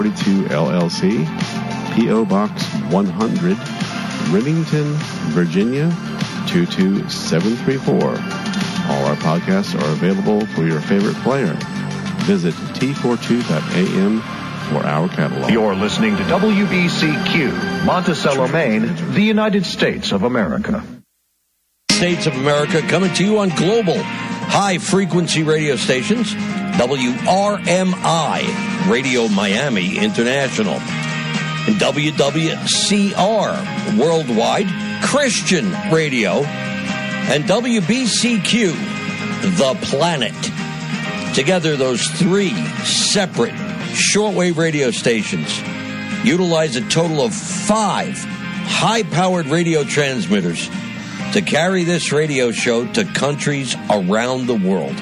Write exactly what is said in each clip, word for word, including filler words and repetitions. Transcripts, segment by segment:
forty-two L L C, P O. Box one hundred, Remington, Virginia two two seven three four. All our podcasts are available for your favorite player. Visit T forty-two dot A M for our catalog. You're listening to W B C Q, Monticello, Maine, the United States of America. States of America coming to you on global high-frequency radio stations. W R M I, Radio Miami International. And W W C R, Worldwide Christian Radio. And W B C Q, The Planet. Together, those three separate shortwave radio stations utilize a total of five high-powered radio transmitters to carry this radio show to countries around the world.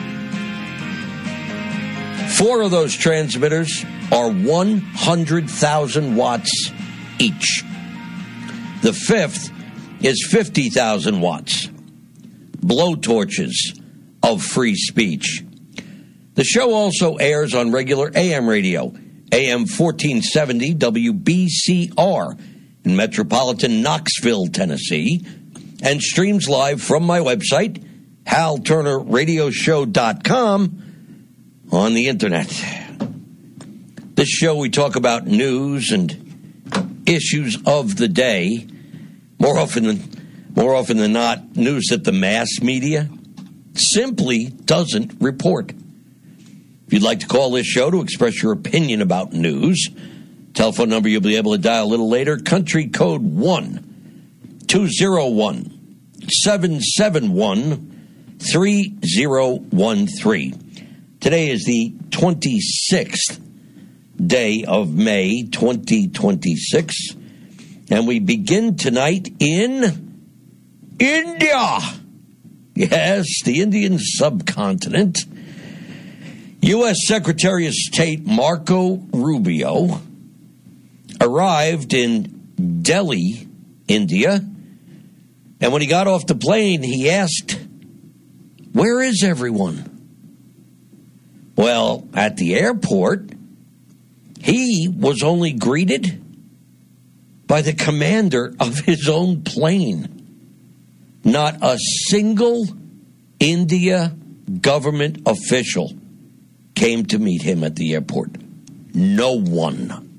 Four of those transmitters are one hundred thousand watts each. The fifth is fifty thousand watts. Blowtorches of free speech. The show also airs on regular A M radio, A M fourteen seventy W B C R in metropolitan Knoxville, Tennessee, and streams live from my website, hal turner radio show dot com, on the internet. This show, we talk about news and issues of the day. More often than, more often than not, news that the mass media simply doesn't report. If you'd like to call this show to express your opinion about news, telephone number you'll be able to dial a little later, country code one two zero one, seven seven one, three zero one three. Today is the twenty-sixth day of May, twenty twenty-six, and we begin tonight in India. Yes, the Indian subcontinent. U S Secretary of State Marco Rubio arrived in Delhi, India, and when he got off the plane, he asked, "Where is everyone?" Well, at the airport, he was only greeted by the commander of his own plane. Not a single India government official came to meet him at the airport. No one.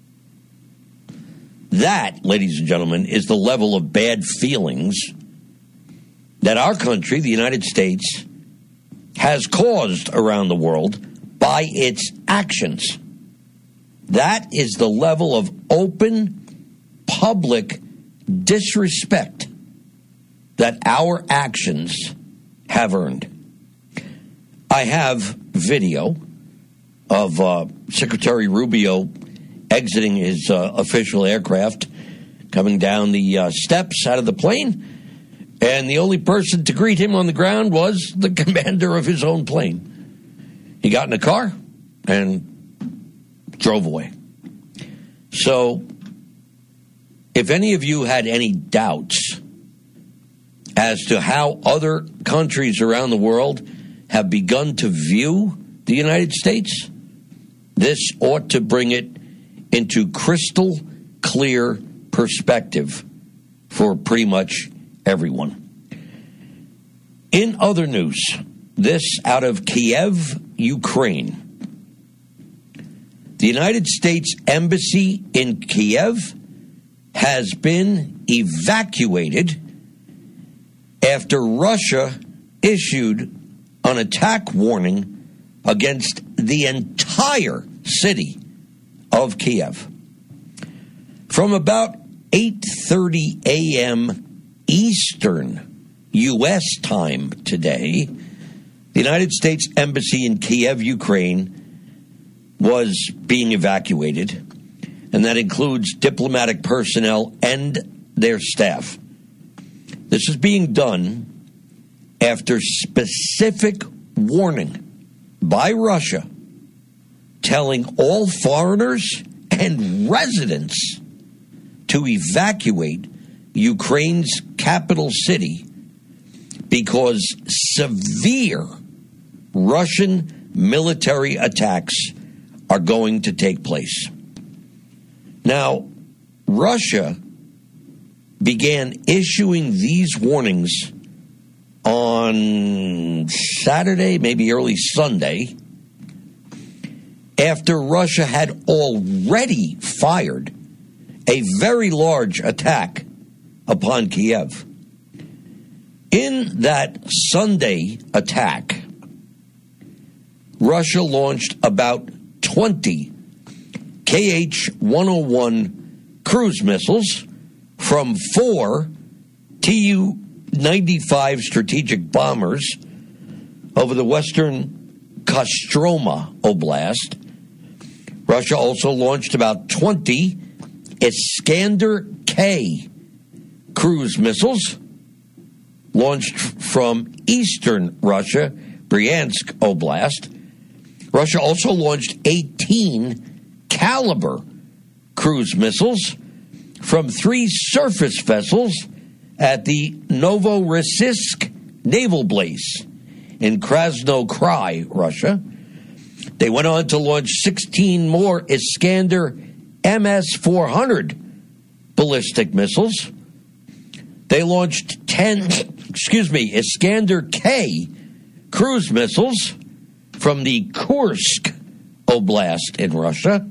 That, ladies and gentlemen, is the level of bad feelings that our country, the United States, has caused around the world by its actions. That is the level of open, public disrespect that our actions have earned. I have video of uh, Secretary Rubio exiting his uh, official aircraft, coming down the uh, steps out of the plane, and the only person to greet him on the ground was the commander of his own plane. He got in a car and drove away. So, if any of you had any doubts as to how other countries around the world have begun to view the United States, this ought to bring it into crystal clear perspective for pretty much everyone. In other news, this out of Kiev, Ukraine. The United States Embassy in Kiev has been evacuated after Russia issued an attack warning against the entire city of Kiev. From about eight thirty a.m. Eastern U S time today, the United States Embassy in Kiev, Ukraine, was being evacuated, and that includes diplomatic personnel and their staff. This is being done after specific warning by Russia telling all foreigners and residents to evacuate Ukraine's capital city because severe Russian military attacks are going to take place. Now, Russia began issuing these warnings on Saturday, maybe early Sunday, after Russia had already fired a very large attack upon Kiev. In that Sunday attack, Russia launched about twenty K H one oh one cruise missiles from four T U ninety-five strategic bombers over the western Kostroma Oblast. Russia also launched about twenty Iskander-K cruise missiles launched from eastern Russia, Bryansk Oblast. Russia also launched eighteen Caliber cruise missiles from three surface vessels at the Novorossiysk naval base in Krasnokrai, Russia. They went on to launch sixteen more Iskander M S four hundred ballistic missiles. They launched ten, excuse me, Iskander-K cruise missiles from the Kursk Oblast in Russia.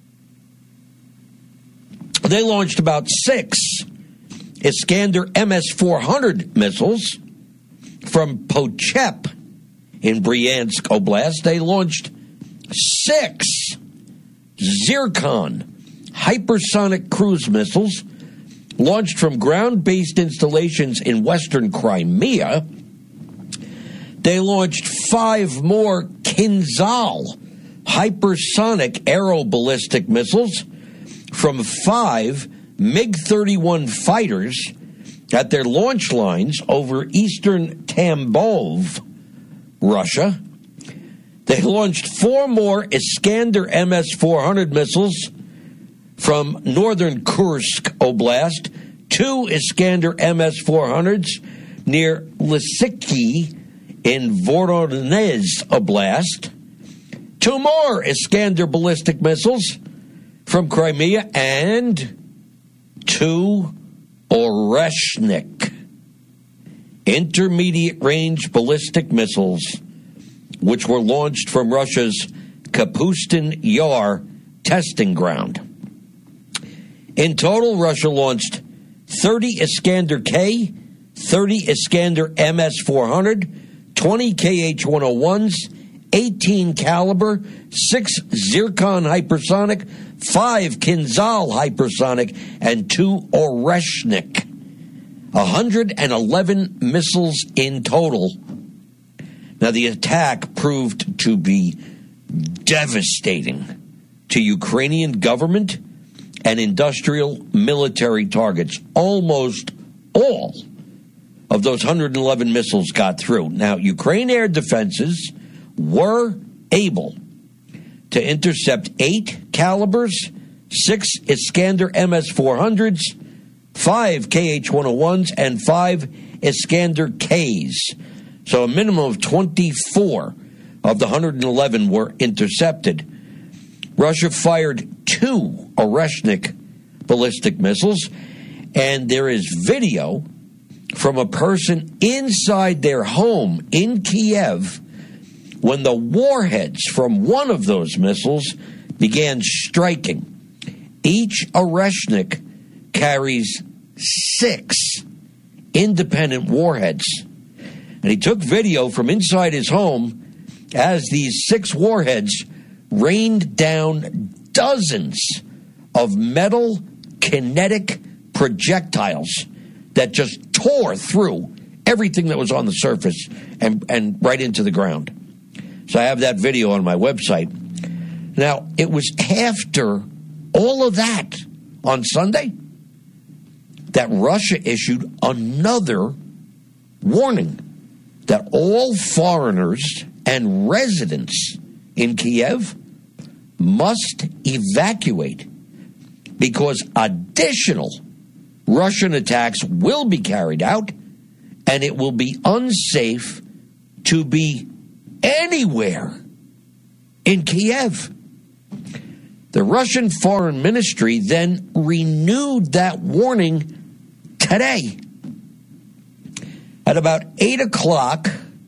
They launched about six Iskander M S four hundred missiles from Pochep in Bryansk Oblast. They launched six Zircon hypersonic cruise missiles launched from ground-based installations in western Crimea. They launched five more Kinzhal hypersonic aeroballistic missiles from five MiG thirty-one fighters at their launch lines over eastern Tambov, Russia. They launched four more Iskander M S four hundred missiles from northern Kursk Oblast, two Iskander M S four hundreds near Lysiki in Voronezh Oblast, two more Iskander ballistic missiles from Crimea, and two Oreshnik intermediate-range ballistic missiles, which were launched from Russia's Kapustin Yar testing ground. In total, Russia launched thirty Iskander-K, thirty Iskander M S four hundred, twenty K H one oh ones, eighteen Caliber, six Zircon hypersonic, five Kinzhal hypersonic, and two Oreshnik. one hundred eleven missiles in total. Now, the attack proved to be devastating to Ukrainian government and industrial military targets. Almost all of those one hundred eleven missiles got through. Now, Ukraine air defenses were able to intercept eight Calibers, six Iskander M S four hundreds, five K H one oh ones, and five Iskander-Ks. So a minimum of twenty-four of the one hundred eleven were intercepted. Russia fired two Oreshnik ballistic missiles, and there is video from a person inside their home in Kiev when the warheads from one of those missiles began striking. Each Oreshnik carries six independent warheads. And he took video from inside his home as these six warheads rained down dozens of metal kinetic projectiles that just tore through everything that was on the surface and, and right into the ground. So I have that video on my website. Now, it was after all of that on Sunday that Russia issued another warning that all foreigners and residents in Kiev must evacuate because additional Russian attacks will be carried out and it will be unsafe to be anywhere in Kiev. The Russian Foreign Ministry then renewed that warning today. At about eight o'clock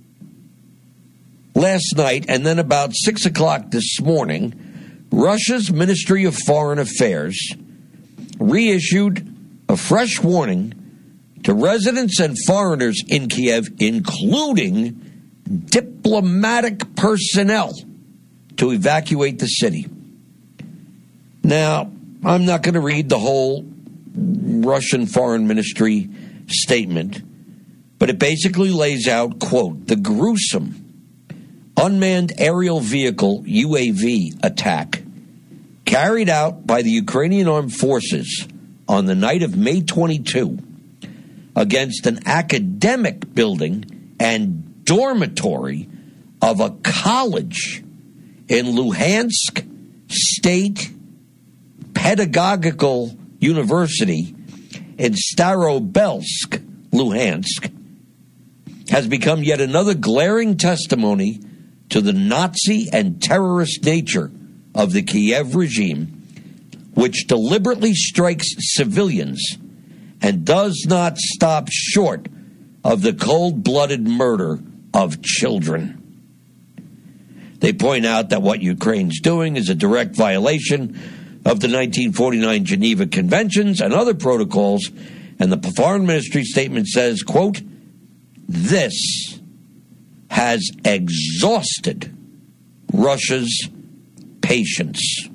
last night and then about six o'clock this morning, Russia's Ministry of Foreign Affairs reissued a fresh warning to residents and foreigners in Kiev, including diplomatic personnel, to evacuate the city. Now, I'm not going to read the whole Russian Foreign Ministry statement, but it basically lays out, quote, the gruesome unmanned aerial vehicle U A V attack carried out by the Ukrainian Armed Forces on the night of May twenty-second against an academic building and dormitory of a college in Luhansk State Pedagogical University in Starobelsk, Luhansk, has become yet another glaring testimony to the Nazi and terrorist nature of the Kiev regime, which deliberately strikes civilians and does not stop short of the cold-blooded murder of children. They point out that what Ukraine's doing is a direct violation of the nineteen forty-nine Geneva Conventions and other protocols, and the Foreign Ministry statement says, quote, this has exhausted Russia's patience.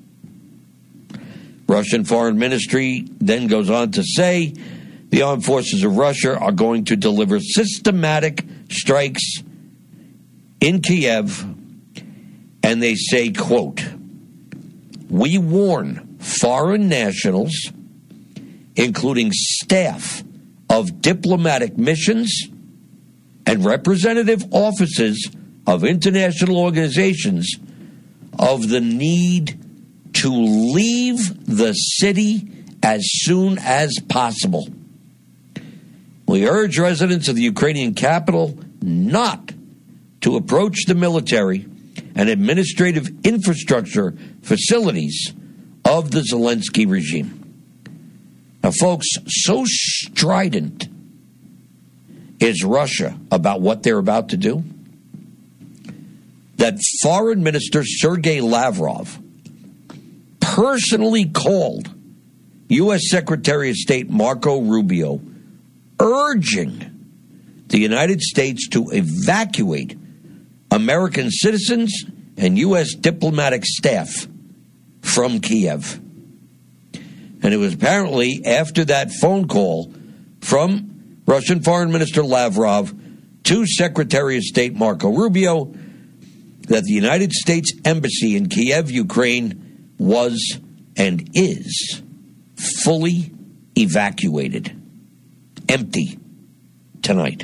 Russian Foreign Ministry then goes on to say the armed forces of Russia are going to deliver systematic strikes in Kiev, and they say, quote, we warn foreign nationals, including staff of diplomatic missions and representative offices of international organizations, of the need to leave the city as soon as possible. We urge residents of the Ukrainian capital not to approach the military and administrative infrastructure facilities of the Zelensky regime. Now, folks, so strident is Russia about what they're about to do that Foreign Minister Sergei Lavrov personally called U S Secretary of State Marco Rubio, urging the United States to evacuate American citizens and U S diplomatic staff from Kiev. And it was apparently after that phone call from Russian Foreign Minister Lavrov to Secretary of State Marco Rubio that the United States Embassy in Kiev, Ukraine, was and is fully evacuated, empty tonight.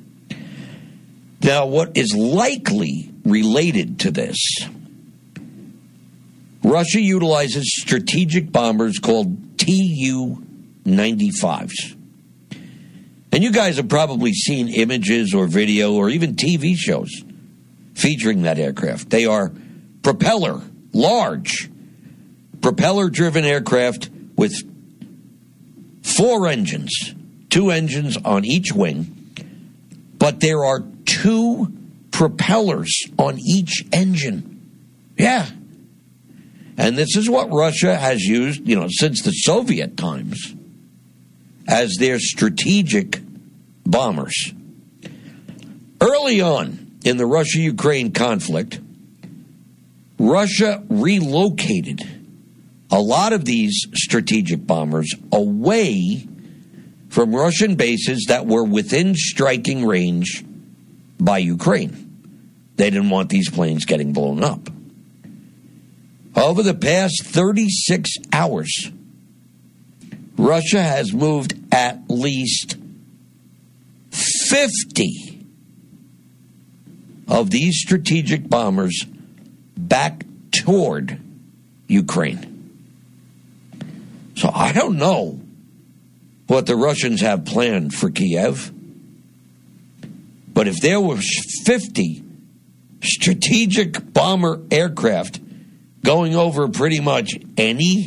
Now, what is likely related to this, Russia utilizes strategic bombers called T U ninety-fives. And you guys have probably seen images or video or even T V shows featuring that aircraft. They are propeller, large, propeller-driven aircraft with four engines, two engines on each wing, but there are two propellers on each engine. Yeah. And this is what Russia has used, you know, since the Soviet times as their strategic bombers. Early on in the Russia-Ukraine conflict, Russia relocated a lot of these strategic bombers away from Russian bases that were within striking range by Ukraine. They didn't want these planes getting blown up. Over the past thirty-six hours, Russia has moved at least fifty of these strategic bombers back toward Ukraine. So I don't know what the Russians have planned for Kiev, but if there were fifty strategic bomber aircraft going over pretty much any